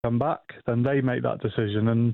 come back, then they make that decision. And,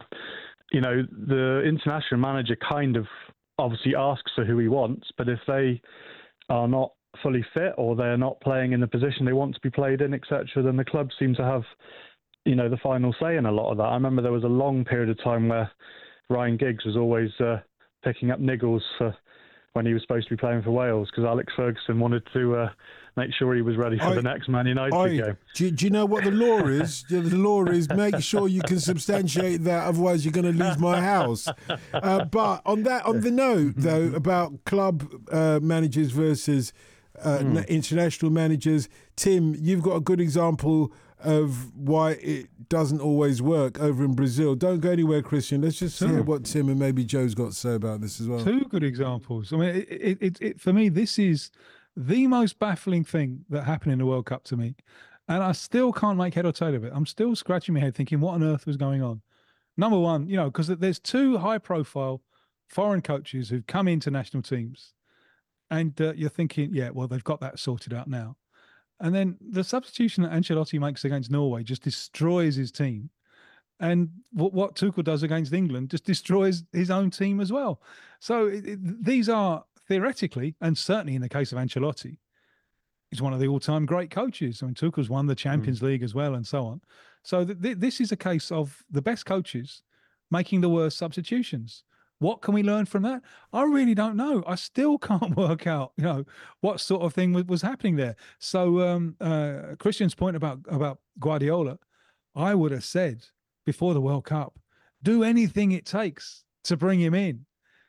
the international manager kind of obviously asks for who he wants, but if they are not fully fit or they're not playing in the position they want to be played in, etc., then the club seem to have, the final say in a lot of that. I remember there was a long period of time where Ryan Giggs was always picking up niggles for when he was supposed to be playing for Wales, because Alex Ferguson wanted to make sure he was ready for the next Man United game. Do you know what the law is? The law is make sure you can substantiate that, otherwise you're going to lose my house. But on the note, though, about club managers versus international managers, Tim, you've got a good example of why it doesn't always work over in Brazil. Don't go anywhere, Christian. Let's just hear what Tim and maybe Joe's got to say about this as well. Two good examples. I mean, it for me, this is the most baffling thing that happened in the World Cup to me. And I still can't make head or tail of it. I'm still scratching my head thinking, what on earth was going on? Number one, because there's two high-profile foreign coaches who've come into national teams. And you're thinking, yeah, well, they've got that sorted out now. And then the substitution that Ancelotti makes against Norway just destroys his team. And what Tuchel does against England just destroys his own team as well. So these are theoretically, and certainly in the case of Ancelotti, he's one of the all-time great coaches. I mean, Tuchel's won the Champions League as well and so on. So this is a case of the best coaches making the worst substitutions. What can we learn from that? I really don't know. I still can't work out, what sort of thing was happening there. So Christian's point about Guardiola, I would have said before the World Cup, do anything it takes to bring him in.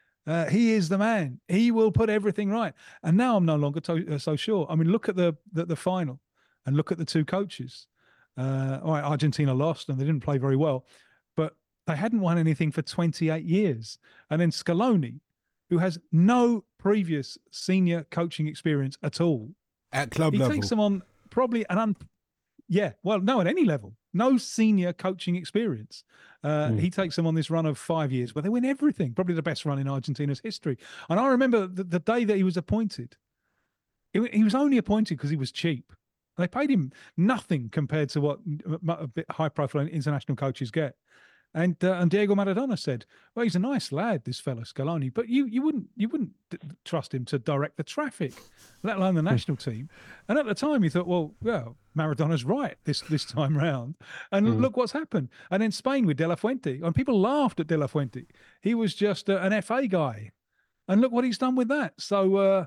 He is the man. He will put everything right. And now I'm no longer so sure. I mean, look at the final and look at the two coaches. All right, Argentina lost and they didn't play very well, but they hadn't won anything for 28 years. And then Scaloni, who has no previous senior coaching experience at all. At club level. He takes them on probably at any level. No senior coaching experience. He takes them on this run of 5 years where they win everything, probably the best run in Argentina's history. And I remember the day that he was appointed, he was only appointed because he was cheap. They paid him nothing compared to what a bit high-profile international coaches get. And Diego Maradona said, "Well, he's a nice lad, this fellow Scaloni, but you wouldn't trust him to direct the traffic, let alone the national team." And at the time, he thought, "Well, Maradona's right this time round." And look what's happened. And then Spain with De La Fuente, and people laughed at De La Fuente. He was just an FA guy, and look what he's done with that. So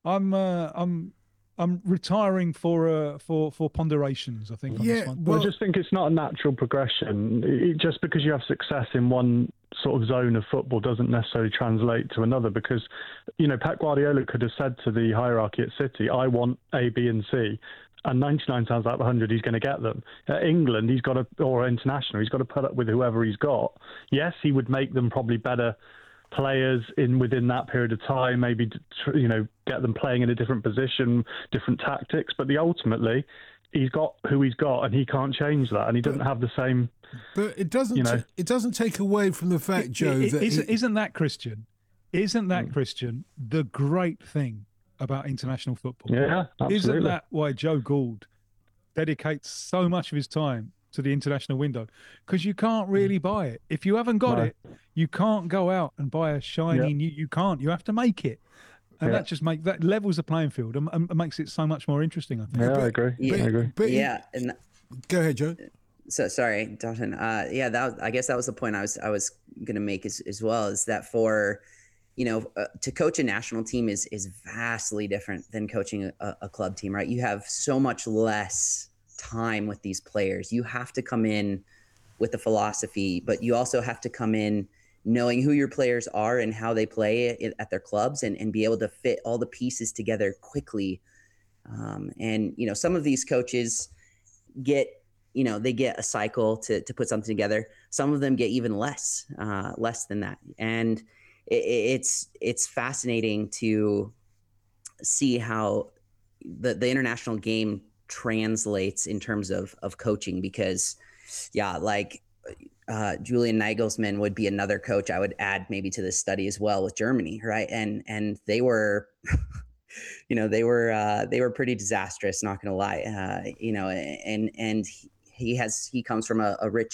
I'm retiring for ponderations, I think. On this one. Well, I just think it's not a natural progression. Just because you have success in one sort of zone of football doesn't necessarily translate to another, because, Pep Guardiola could have said to the hierarchy at City, I want A, B and C. And 99 times out of 100, he's going to get them. At England, or international, he's got to put up with whoever he's got. Yes, he would make them probably better players within that period of time, maybe get them playing in a different position, different tactics, but ultimately he's got who he's got and he can't change that, and he doesn't have the same. But it doesn't it doesn't take away from the fact, Joe, isn't that Christian the great thing about international football? Yeah, absolutely. Isn't that why Joe Gould dedicates so much of his time to the international window? Because you can't really buy it. If you haven't got it, you can't go out and buy a shiny new. You can't. You have to make it, and that levels the playing field and makes it so much more interesting, I think. I agree. Yeah, I agree. And go ahead, Joe. So sorry, Dalton. I guess that was the point I was going to make as well. Is that for to coach a national team is vastly different than coaching a club team, right? You have so much less time with these players. You have to come in with a philosophy, but you also have to come in knowing who your players are and how they play at their clubs, and be able to fit all the pieces together quickly. And some of these coaches get they get a cycle to put something together. Some of them get even less than that, and it's fascinating to see how the international game translates in terms of coaching, because Julian Nagelsmann would be another coach I would add maybe to this study as well, with Germany, right? And they were they were pretty disastrous, not gonna lie, and he comes from a rich